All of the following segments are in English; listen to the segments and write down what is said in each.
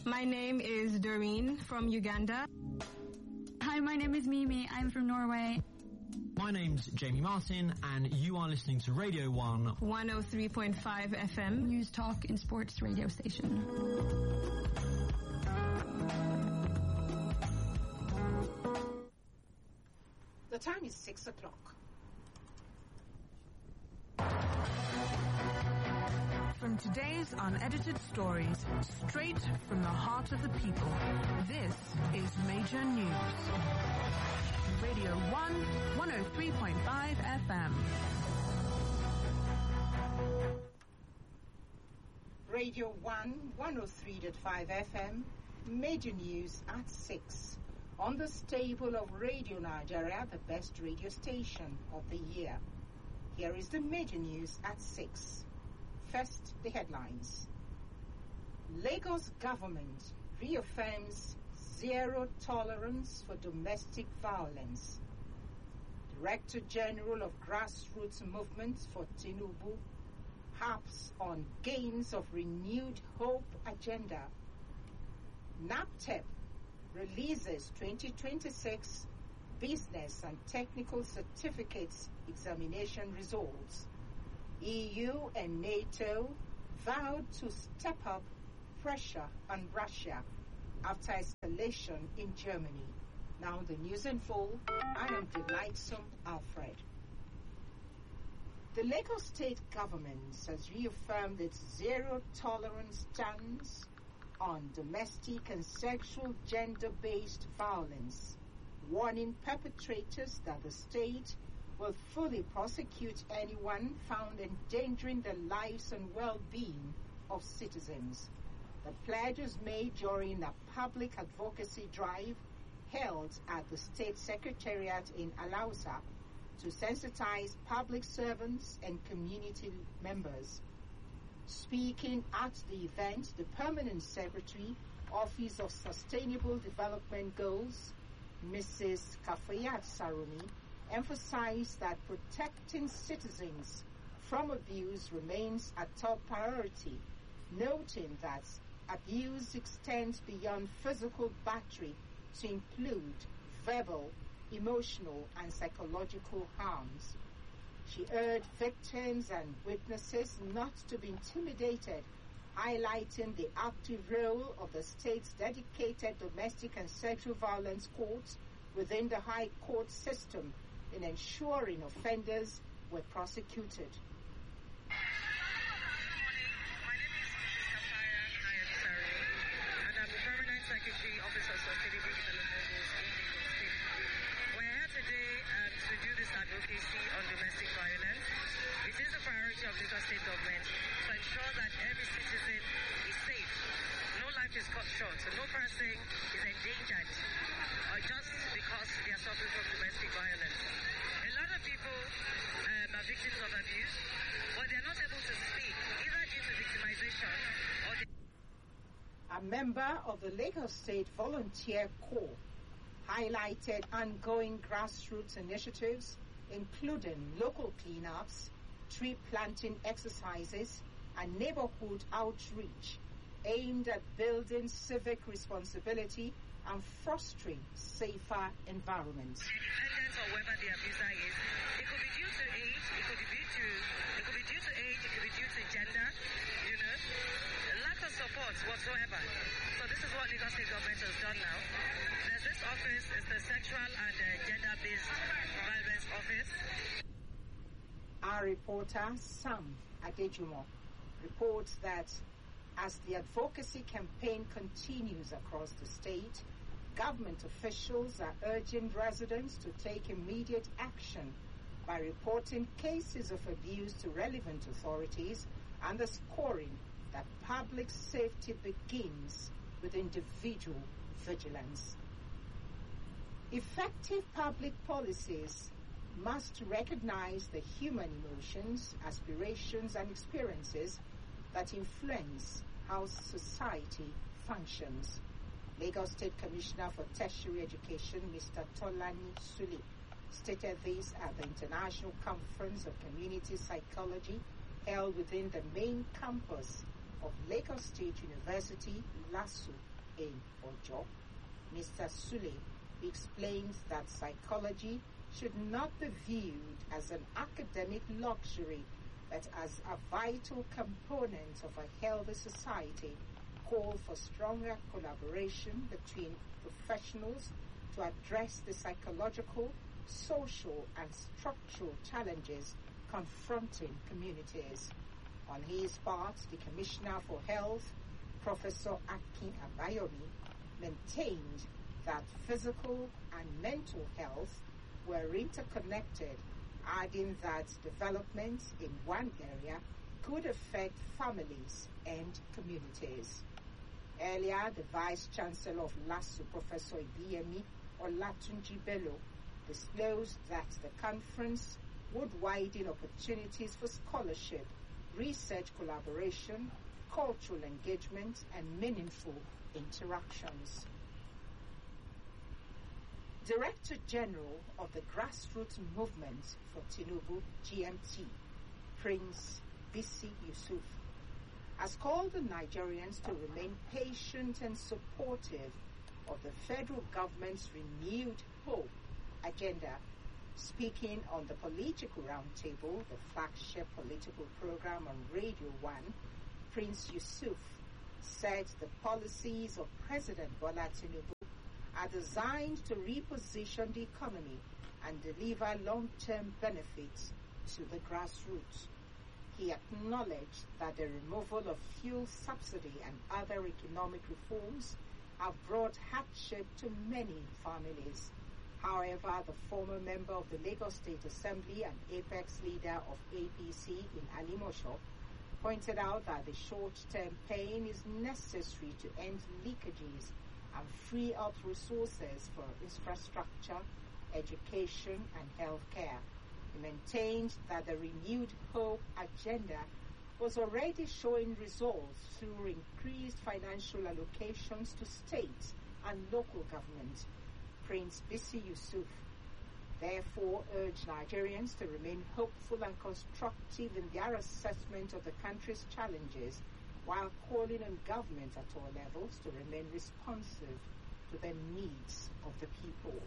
My name is Doreen from Uganda. Hi, my name is Mimi. I'm from Norway. My name's Jamie Martin, and you are listening to Radio 1 103.5 FM. News, talk, and sports radio station. The time is 6 o'clock. From today's unedited stories, straight from the heart of the people, this is Major News. Radio 1, 103.5 FM. Radio 1, 103.5 FM. Major News at 6. On the stable of Radio Nigeria, the best radio station of the year. Here is the Major News at 6. First, the headlines. Lagos government reaffirms zero tolerance for domestic violence. Director General of Grassroots Movement for Tinubu harps on gains of renewed hope agenda. NAPTEP releases 2026 business and technical certificates examination results. EU and NATO vowed to step up pressure on Russia after escalation in Germany. Now the news in full. I am Delightsome Alfred. The Lagos state government has reaffirmed its zero-tolerance stance on domestic and sexual gender-based violence, warning perpetrators that the state will fully prosecute anyone found endangering the lives and well-being of citizens. The pledge was made during a public advocacy drive held at the State Secretariat in Alausa to sensitize public servants and community members. Speaking at the event, the Permanent Secretary, Office of Sustainable Development Goals, Mrs. Kafayat Sarumi, emphasized that protecting citizens from abuse remains a top priority, noting that abuse extends beyond physical battery to include verbal, emotional, and psychological harms. She urged victims and witnesses not to be intimidated, highlighting the active role of the state's dedicated domestic and sexual violence courts within the high court system in ensuring offenders were prosecuted. Secretary, Office of Sustainable Development Goals in Lagos State. We're here today to do this advocacy on domestic violence. It is a priority of Lagos State government to ensure that every citizen is safe. No life is cut short, so no person is endangered just because they are suffering from domestic violence. A lot of people are victims of abuse, but they are not able to speak, either due to victimization or A member of the Lagos State Volunteer Corps highlighted ongoing grassroots initiatives, including local cleanups, tree planting exercises, and neighborhood outreach aimed at building civic responsibility and fostering safer environments. Dependent on whether the abuser is, it could be due to age, it could be due to gender, lack of support whatsoever. So this is what Lagos State government has done now. There's this office, it's the Sexual and Gender-Based Violence Office. Our reporter, Sam Adejumo, reports that as the advocacy campaign continues across the state, government officials are urging residents to take immediate action by reporting cases of abuse to relevant authorities, underscoring that public safety begins with individual vigilance. Effective public policies must recognize the human emotions, aspirations, and experiences that influence how society functions. Lagos State Commissioner for Tertiary Education, Mr. Tolani Suli, stated this at the International Conference of Community Psychology held within the main campus of Lagos State University, LASU, in Ojo. Mr. Sule explains that psychology should not be viewed as an academic luxury, but as a vital component of a healthy society. Call for stronger collaboration between professionals to address the psychological, social, and structural challenges confronting communities. On his part, the Commissioner for Health, Professor Akin Abayomi, maintained that physical and mental health were interconnected, adding that development in one area could affect families and communities. Earlier, the Vice Chancellor of LASU, Professor Ibiyemi Olatunji Bello, disclosed that the conference would widen opportunities for scholarship, research collaboration, cultural engagement, and meaningful interactions. Director General of the Grassroots Movement for Tinubu, GMT, Prince Bisi Yusuf, has called on Nigerians to remain patient and supportive of the federal government's renewed hope agenda. Speaking on the Political Roundtable, the flagship political program on Radio 1, Prince Yusuf said the policies of President Bola Tinubu are designed to reposition the economy and deliver long-term benefits to the grassroots. He acknowledged that the removal of fuel subsidy and other economic reforms have brought hardship to many families. However, the former member of the Lagos State Assembly and apex leader of APC in Alimosho pointed out that the short-term pain is necessary to end leakages and free up resources for infrastructure, education, and healthcare. He maintained that the renewed hope agenda was already showing results through increased financial allocations to state and local government. Prince Bisi Yusuf therefore urged Nigerians to remain hopeful and constructive in their assessment of the country's challenges, while calling on government at all levels to remain responsive to the needs of the people.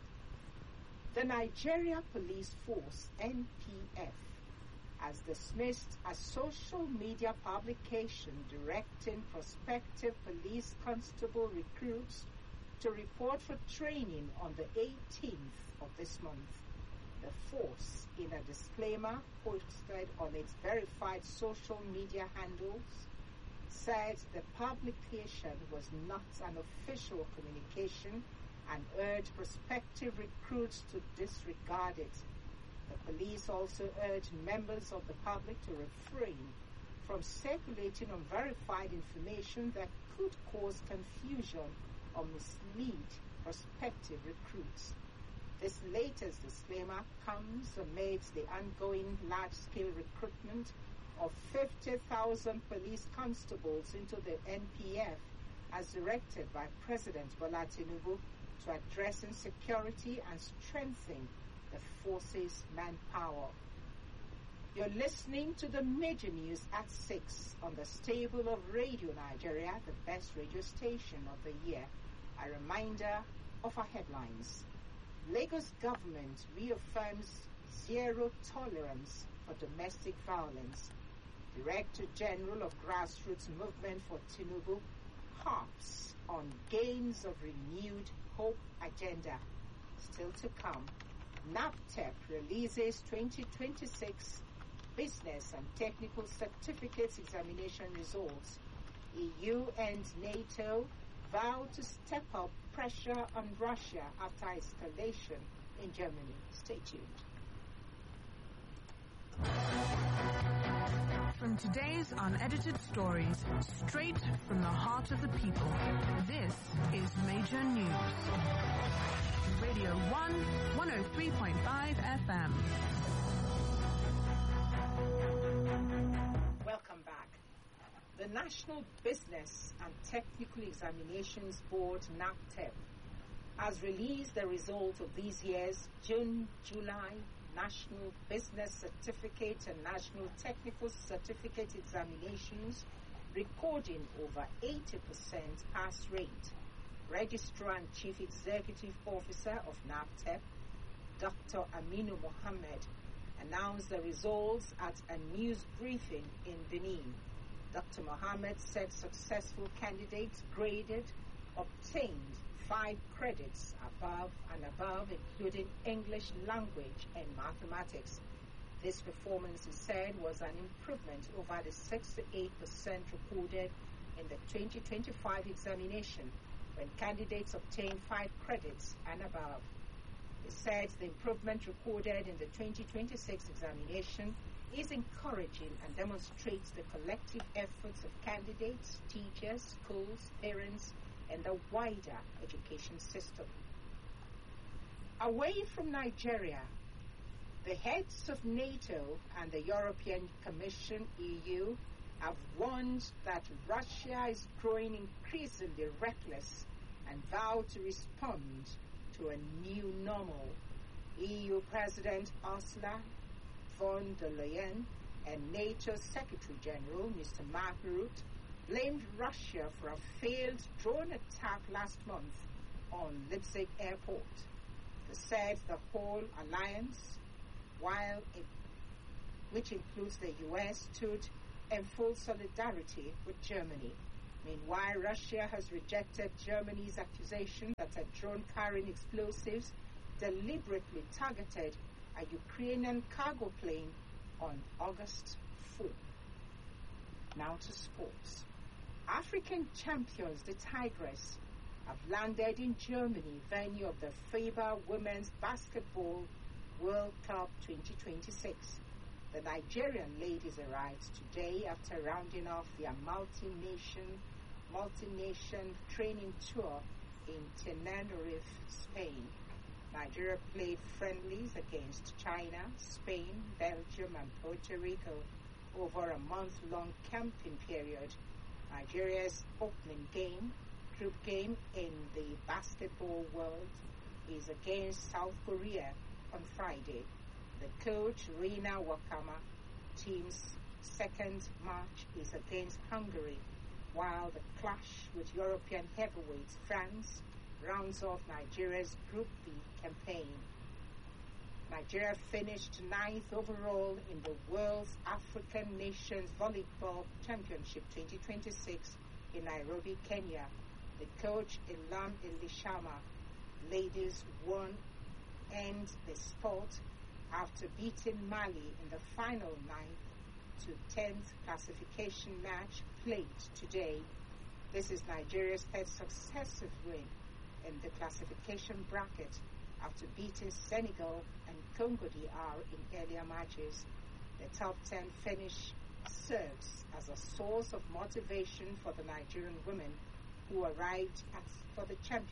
The Nigeria Police Force, NPF, has dismissed a social media publication directing prospective police constable recruits to report for training on the 18th of this month. The force, in a disclaimer posted on its verified social media handles, said the publication was not an official communication and urged prospective recruits to disregard it. The police also urged members of the public to refrain from circulating unverified information that could cause confusion or mislead prospective recruits. This latest disclaimer comes amidst the ongoing large-scale recruitment of 50,000 police constables into the NPF as directed by President Bola Tinubu to address insecurity and strengthen the force's manpower. You're listening to the major news at 6 on the stable of Radio Nigeria, the best radio station of the year. A reminder of our headlines. Lagos government reaffirms zero tolerance for domestic violence. Director General of Grassroots Movement for Tinubu harps on gains of renewed hope agenda. Still to come, NAPTEP releases 2026 Business and Technical Certificates examination results. EU and NATO vow to step up pressure on Russia after escalation in Germany. Stay tuned. From today's unedited stories, straight from the heart of the people, this is Major News. Radio 1, 103.5 FM. Welcome back. The National Business and Technical Examinations Board, NAPTEP, has released the result of this year's June-July National Business Certificate and National Technical Certificate examinations recording over 80% pass rate. Registrar and Chief Executive Officer of NABTEP, Dr. Aminu Mohammed, announced the results at a news briefing in Benin. Dr. Mohammed said successful candidates graded obtained 5 credits above and above, including English language and mathematics. This performance, he said, was an improvement over the 68% recorded in the 2025 examination, when candidates obtained 5 credits and above. He said the improvement recorded in the 2026 examination is encouraging and demonstrates the collective efforts of candidates, teachers, schools, parents, and the wider education system. Away from Nigeria, the heads of NATO and the European Commission, EU, have warned that Russia is growing increasingly reckless and vowed to respond to a new normal. EU President Ursula von der Leyen and NATO Secretary General Mr. Mark Rutte blamed Russia for a failed drone attack last month on Leipzig Airport. They said the whole alliance, which includes the US, stood in full solidarity with Germany. Meanwhile, Russia has rejected Germany's accusation that a drone carrying explosives deliberately targeted a Ukrainian cargo plane on August 4. Now to sports. African champions, the Tigers, have landed in Germany, venue of the FIBA Women's Basketball World Cup 2026. The Nigerian ladies arrived today after rounding off their multi-nation training tour in Tenerife, Spain. Nigeria played friendlies against China, Spain, Belgium, and Puerto Rico over a month-long camping period. Nigeria's opening group game in the basketball world, is against South Korea on Friday. The coach, Rina Wakama, team's second match is against Hungary, while the clash with European heavyweights France rounds off Nigeria's Group B campaign. Nigeria finished 9th overall in the World's African Nations Volleyball Championship 2026 in Nairobi, Kenya. The coach, Ilam Elishama, ladies won and the sport after beating Mali in the final 9th to 10th classification match played today. This is Nigeria's 3rd successive win in the classification bracket after beating Senegal and Congo DR in earlier matches. The top 10 finish serves as a source of motivation for the Nigerian women who arrived for the championship